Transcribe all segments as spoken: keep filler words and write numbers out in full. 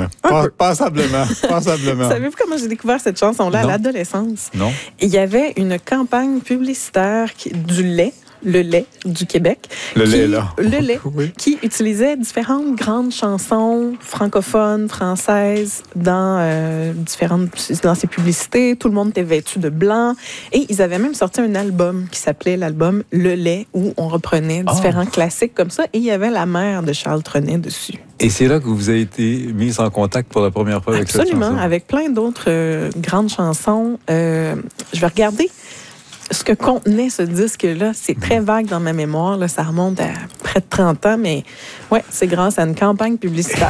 ouais. Pas, passablement. Passablement. Savez-vous comment j'ai découvert cette chanson-là à Non. l'adolescence? Non. Il y avait une campagne publicitaire qui, du lait, le lait du Québec. Le qui, lait, là. Le lait, Oui. qui utilisait différentes grandes chansons francophones, françaises, dans, euh, différentes, dans ses publicités. Tout le monde était vêtu de blanc. Et ils avaient même sorti un album qui s'appelait l'album Le lait, où on reprenait différents oh. classiques comme ça. Et il y avait la mère de Charles Trenet dessus. Et c'est là que vous avez été mise en contact pour la première fois avec Absolument, cette chanson? Absolument, avec plein d'autres euh, grandes chansons. Euh, je vais regarder ce que contenait ce disque-là. C'est très vague dans ma mémoire. Là. Ça remonte à près de trente ans, mais ouais, c'est grâce à une campagne publicitaire.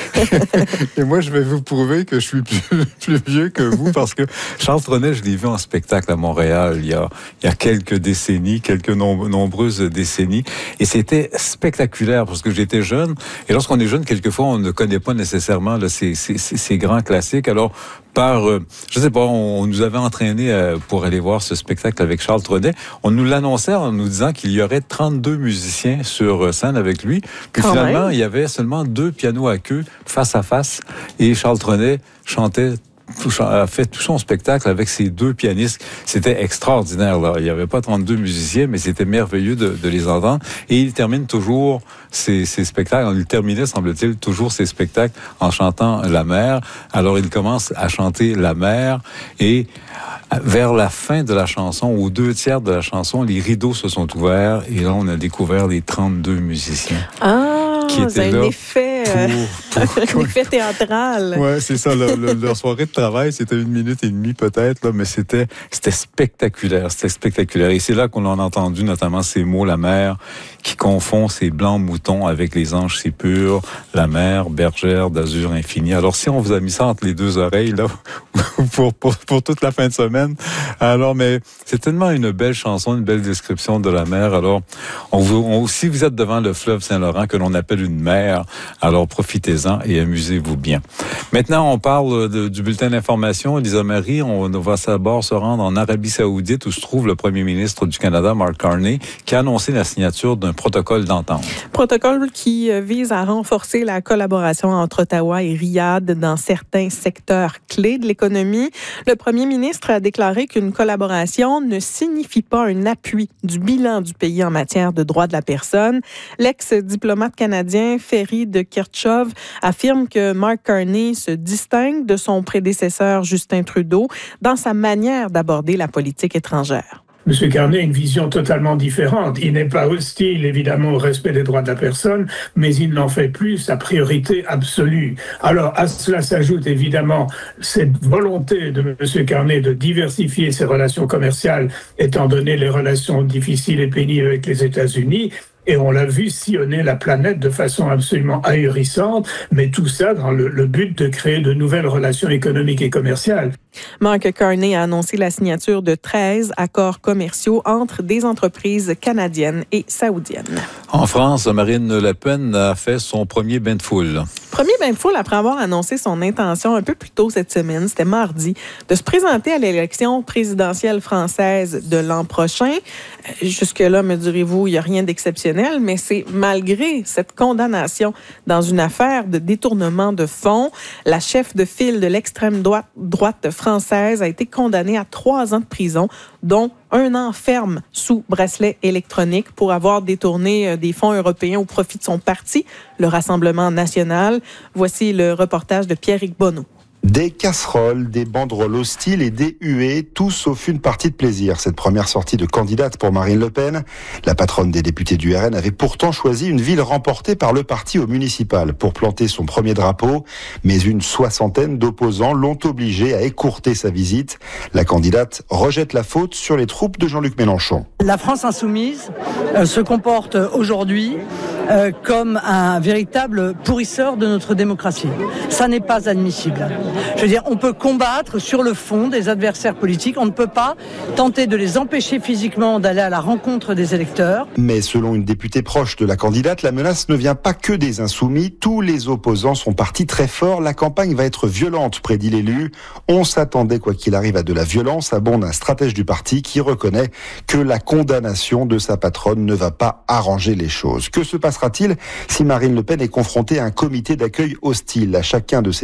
Et moi, je vais vous prouver que je suis plus, plus vieux que vous parce que Charles Trenet, je l'ai vu en spectacle à Montréal il y a, il y a quelques décennies, quelques nom, nombreuses décennies. Et c'était spectaculaire parce que j'étais jeune. Et lorsqu'on est jeune, quelquefois, on ne connaît pas nécessairement là, ces, ces, ces grands classiques. Alors, par, euh, je sais pas, on, on nous avait entraînés euh, pour aller voir ce spectacle avec Charles Trenet. On nous l'annonçait en nous disant qu'il y aurait trente-deux musiciens sur scène avec lui. Puis Quand finalement, même. il y avait seulement deux pianos à queue, face à face. Et Charles Trenet chantait, tout, a fait tout son spectacle avec ses deux pianistes. C'était extraordinaire, là. Il n'y avait pas trente-deux musiciens, mais c'était merveilleux de, de les entendre. Et il termine toujours ses, ses spectacles. Il terminait, semble-t-il, toujours ses spectacles en chantant La Mer. Alors, il commence à chanter La Mer et vers la fin de la chanson, aux deux tiers de la chanson, les rideaux se sont ouverts et là, on a découvert les trente-deux musiciens. Ah, qui étaient c'est un là effet, pour, pour... un effet théâtral. Oui, c'est ça. Le, le, leur soirée de travail, c'était une minute et demie peut-être, là, mais c'était, c'était spectaculaire. C'était spectaculaire. Et c'est là qu'on a entendu notamment ces mots, la mer, qui confond ces blancs moutons avec les anges si purs, la mer, bergère d'azur infini. Alors, si on vous a mis ça entre les deux oreilles, là, pour, pour, pour toute la fin de semaine, alors, mais c'est tellement une belle chanson, une belle description de la mer. Alors, on vous, on, si vous êtes devant le fleuve Saint-Laurent, que l'on appelle une mer, alors profitez-en et amusez-vous bien. Maintenant, on parle de, du bulletin d'information. Lisa Marie, on va d'abord se rendre en Arabie Saoudite où se trouve le premier ministre du Canada, Mark Carney, qui a annoncé la signature d'un protocole d'entente. Protocole qui vise à renforcer la collaboration entre Ottawa et Riyad dans certains secteurs clés de l'économie. Le premier ministre a déclaré qu'une collaboration ne signifie pas un appui du bilan du pays en matière de droits de la personne. L'ex-diplomate canadien Ferry de Kirchhoff affirme que Mark Carney se distingue de son prédécesseur Justin Trudeau dans sa manière d'aborder la politique étrangère. M. Carney a une vision totalement différente. Il n'est pas hostile, évidemment, au respect des droits de la personne, mais il n'en fait plus sa priorité absolue. Alors, à cela s'ajoute évidemment cette volonté de M. Carney de diversifier ses relations commerciales, étant donné les relations difficiles et pénibles avec les États-Unis. Et on l'a vu sillonner la planète de façon absolument ahurissante, mais tout ça dans le, le but de créer de nouvelles relations économiques et commerciales. Mark Carney a annoncé la signature de treize accords commerciaux entre des entreprises canadiennes et saoudiennes. En France, Marine Le Pen a fait son premier bain de foule. Premier bain de foule après avoir annoncé son intention un peu plus tôt cette semaine, c'était mardi, de se présenter à l'élection présidentielle française de l'an prochain. Jusque-là, me direz-vous, il n'y a rien d'exceptionnel, mais c'est malgré cette condamnation dans une affaire de détournement de fonds. La chef de file de l'extrême droite, droite française a été condamnée à trois ans de prison, dont un an ferme sous bracelet électronique pour avoir détourné des fonds européens au profit de son parti, le Rassemblement national. Voici le reportage de Pierrick Bonneau. Des casseroles, des banderoles hostiles et des huées, tout sauf une partie de plaisir. Cette première sortie de candidate pour Marine Le Pen, la patronne des députés du R N avait pourtant choisi une ville remportée par le parti au municipal pour planter son premier drapeau, mais une soixantaine d'opposants l'ont obligée à écourter sa visite. La candidate rejette la faute sur les troupes de Jean-Luc Mélenchon. La France insoumise euh, se comporte aujourd'hui euh, comme un véritable pourrisseur de notre démocratie. Ça n'est pas admissible. Je veux dire, on peut combattre sur le fond des adversaires politiques, on ne peut pas tenter de les empêcher physiquement d'aller à la rencontre des électeurs. Mais selon une députée proche de la candidate, la menace ne vient pas que des insoumis. Tous les opposants sont partis très fort. La campagne va être violente, prédit l'élu. On s'attendait, quoi qu'il arrive, à de la violence, abonde un stratège du parti qui reconnaît que la condamnation de sa patronne ne va pas arranger les choses. Que se passera-t-il si Marine Le Pen est confrontée à un comité d'accueil hostile à chacun de ses